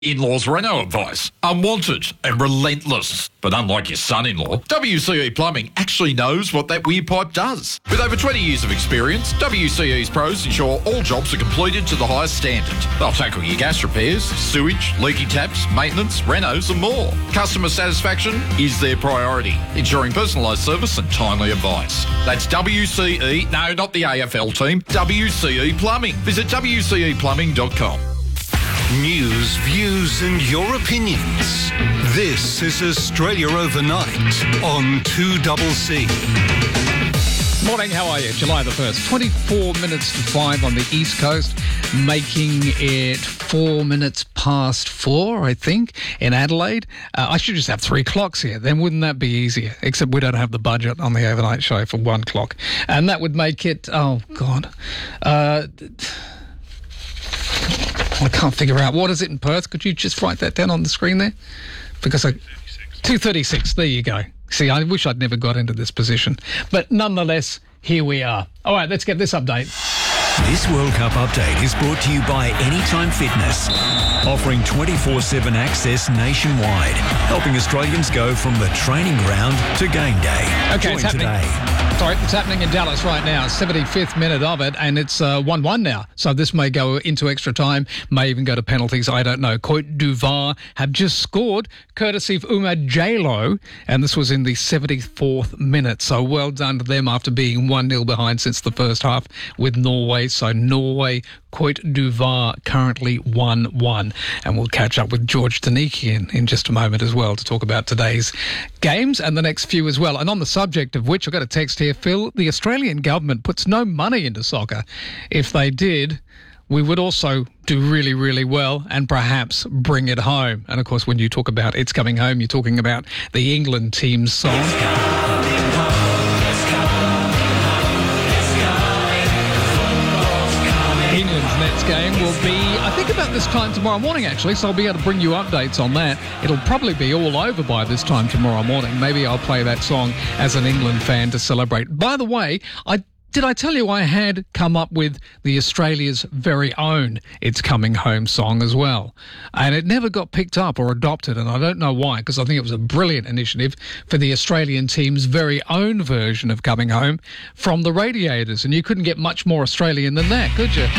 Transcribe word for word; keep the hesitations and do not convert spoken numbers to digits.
In-laws Renault advice. Unwanted and relentless. But unlike your son-in-law, W C E Plumbing actually knows what that weird pipe does. With over twenty years of experience, W C E's pros ensure all jobs are completed to the highest standard. They'll tackle your gas repairs, sewage, leaky taps, maintenance, renos and more. Customer satisfaction is their priority, ensuring personalised service and timely advice. That's W C E, no, not the A F L team, W C E Plumbing. Visit w c e plumbing dot com. News, views and your opinions. This is Australia Overnight on two C C. Morning, how are you? July the first, twenty-four minutes to five on the East Coast, making it four minutes past four, I think, in Adelaide. Uh, I should just have three clocks here, then wouldn't that be easier? Except we don't have the budget on the overnight show for one clock. And that would make it, oh God, uh... I can't figure out. What is it in Perth? Could you just write that down on the screen there? Because I... two thirty-six, there you go. See, I wish I'd never got into this position. But nonetheless, here we are. All right, let's get this update. This World Cup update is brought to you by Anytime Fitness, offering twenty-four seven access nationwide, helping Australians go from the training ground to game day. Okay, Join it's happening. Today. Sorry, it's happening in Dallas right now. seventy-fifth minute of it, and it's uh, one one now. So this may go into extra time, may even go to penalties. I don't know. Cote d'Ivoire have just scored, courtesy of Oumar Jallow, and this was in the seventy-fourth minute. So well done to them after being one nil behind since the first half with Norway. So Norway, Cote d'Ivoire currently one one. And we'll catch up with George Taniki in, in just a moment as well to talk about today's games and the next few as well. And on the subject of which, I've got a text here, Phil, the Australian government puts no money into soccer. If they did, we would also do really, really well and perhaps bring it home. And of course, when you talk about It's Coming Home, you're talking about the England team's song. England's next game will be, I think, about this time tomorrow morning, actually, so I'll be able to bring you updates on that. It'll probably be all over by this time tomorrow morning. Maybe I'll play that song as an England fan to celebrate. By the way, I did I tell you I had come up with the Australia's very own It's Coming Home song as well? And it never got picked up or adopted, and I don't know why, because I think it was a brilliant initiative for the Australian team's very own version of Coming Home from the Radiators, and you couldn't get much more Australian than that, could you?